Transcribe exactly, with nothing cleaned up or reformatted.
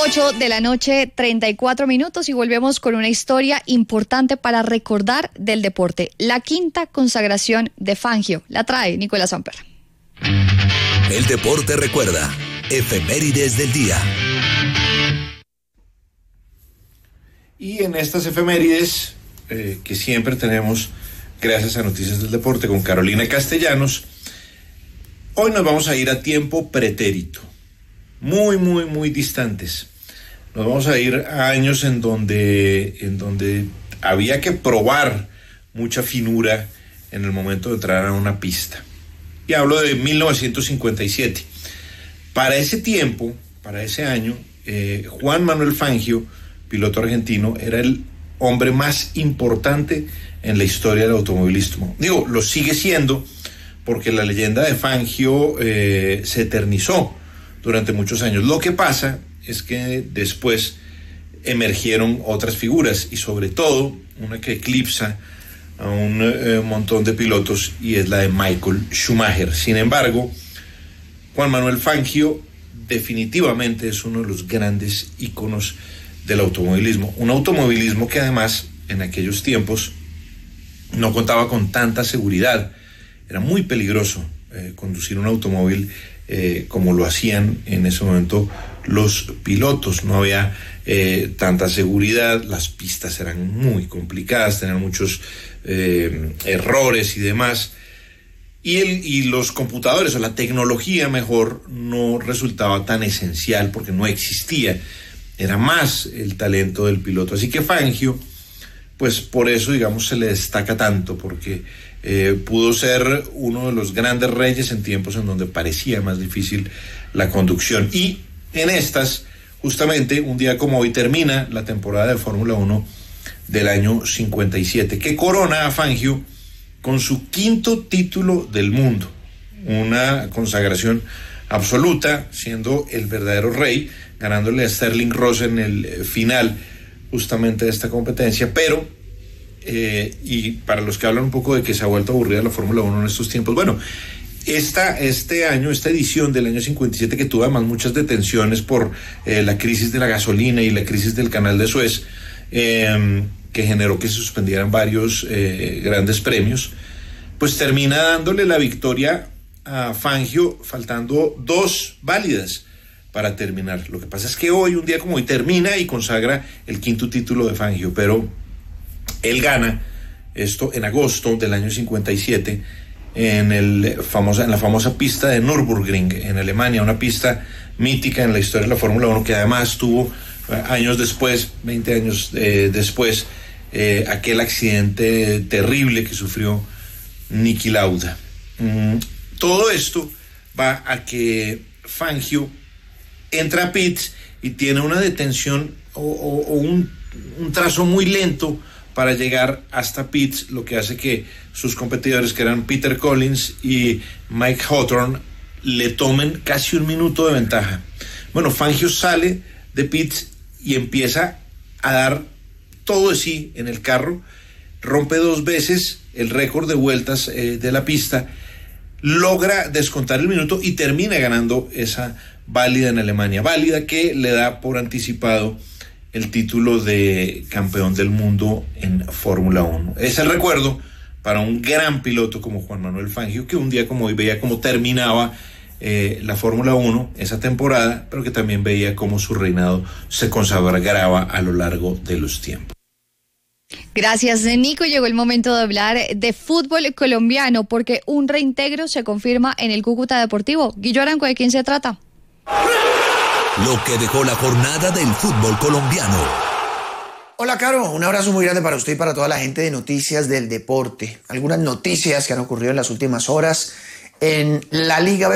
ocho de la noche, treinta y cuatro minutos, y volvemos con una historia importante para recordar del deporte. La quinta consagración de Fangio. La trae Nicolás Samper. El deporte recuerda. Efemérides del día. Y en estas efemérides eh, que siempre tenemos, gracias a Noticias del Deporte con Carolina Castellanos, hoy nos vamos a ir a tiempo pretérito, muy, muy, muy distantes. Nos vamos a ir a años en donde, en donde había que probar mucha finura en el momento de entrar a una pista. Y hablo de mil novecientos cincuenta y siete. Para ese tiempo, para ese año, eh, Juan Manuel Fangio, piloto argentino, era el hombre más importante en la historia del automovilismo. Digo, lo sigue siendo porque la leyenda de Fangio eh, se eternizó durante muchos años. Lo que pasa es que después emergieron otras figuras y sobre todo una que eclipsa a un eh, montón de pilotos, y es la de Michael Schumacher. Sin embargo, Juan Manuel Fangio definitivamente es uno de los grandes íconos del automovilismo. Un automovilismo que además en aquellos tiempos no contaba con tanta seguridad. Era muy peligroso eh, conducir un automóvil eh, como lo hacían en ese momento los pilotos. No había eh, tanta seguridad, las pistas eran muy complicadas, tenían muchos eh, errores y demás. Y, el, y los computadores o la tecnología mejor no resultaba tan esencial porque no existía. Era más el talento del piloto. Así que Fangio, pues por eso, digamos, se le destaca tanto, porque eh, pudo ser uno de los grandes reyes en tiempos en donde parecía más difícil la conducción. Y en estas, justamente, un día como hoy termina la temporada de Fórmula uno del año cincuenta y siete, que corona a Fangio con su quinto título del mundo. Una consagración absoluta, siendo el verdadero rey, ganándole a Sterling Ross en el final justamente de esta competencia. Pero eh, y para los que hablan un poco de que se ha vuelto aburrida la Fórmula uno en estos tiempos, bueno, esta, este año, esta edición del año cincuenta y siete, que tuvo además muchas detenciones por eh, la crisis de la gasolina y la crisis del canal de Suez, eh, que generó que se suspendieran varios eh, grandes premios, pues termina dándole la victoria a Fangio faltando dos válidas para terminar. Lo que pasa es que hoy, un día como hoy, termina y consagra el quinto título de Fangio, pero él gana esto en agosto del año cincuenta y siete en, el famosa, en la famosa pista de Nürburgring en Alemania, una pista mítica en la historia de la Fórmula uno, que además tuvo años después, veinte años eh, después, eh, aquel accidente terrible que sufrió Niki Lauda. Mm, todo esto va a que Fangio entra a pits y tiene una detención o, o, o un, un trazo muy lento para llegar hasta pits, lo que hace que sus competidores, que eran Peter Collins y Mike Hawthorne, le tomen casi un minuto de ventaja. Bueno, Fangio sale de pits y empieza a dar todo de sí en el carro, rompe dos veces el récord de vueltas eh, de la pista, logra descontar el minuto y termina ganando esa válida en Alemania, válida que le da por anticipado el título de campeón del mundo en Fórmula uno. Es el recuerdo para un gran piloto como Juan Manuel Fangio, que un día como hoy veía cómo terminaba eh, la Fórmula uno esa temporada, pero que también veía cómo su reinado se consagraba a lo largo de los tiempos. Gracias, Nico. Llegó el momento de hablar de fútbol colombiano, porque un reintegro se confirma en el Cúcuta Deportivo. Guillo Arango, ¿de quién se trata? Lo que dejó la jornada del fútbol colombiano. Hola, Caro, un abrazo muy grande para usted y para toda la gente de Noticias del Deporte. Algunas noticias que han ocurrido en las últimas horas en la Liga